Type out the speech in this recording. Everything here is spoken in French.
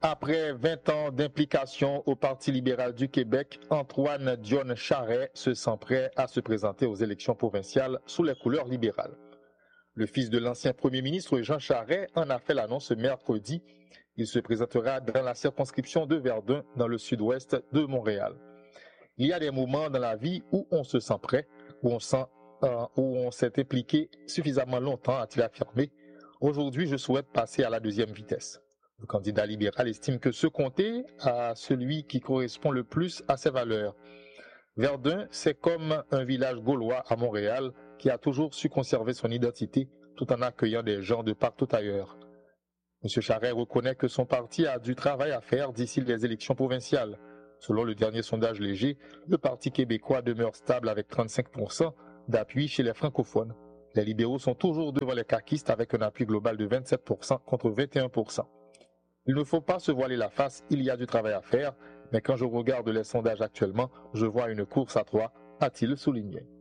Après 20 ans d'implication au Parti libéral du Québec, Antoine Diome Charest se sent prêt à se présenter aux élections provinciales sous les couleurs libérales. Le fils de l'ancien premier ministre Jean Charest en a fait l'annonce ce mercredi. Il se présentera dans la circonscription de Verdun, dans le sud-ouest de Montréal. Il y a des moments dans la vie où on se sent prêt, où on s'est impliqué suffisamment longtemps, a-t-il affirmé. Aujourd'hui, je souhaite passer à la deuxième vitesse. Le candidat libéral estime que ce comté a celui qui correspond le plus à ses valeurs. Verdun, c'est comme un village gaulois à Montréal qui a toujours su conserver son identité tout en accueillant des gens de partout ailleurs. M. Charest reconnaît que son parti a du travail à faire d'ici les élections provinciales. Selon le dernier sondage léger, le Parti québécois demeure stable avec 35% d'appui chez les francophones. Les libéraux sont toujours devant les caquistes avec un appui global de 27% contre 21%. Il ne faut pas se voiler la face, il y a du travail à faire, mais quand je regarde les sondages actuellement, je vois une course à trois, a-t-il souligné.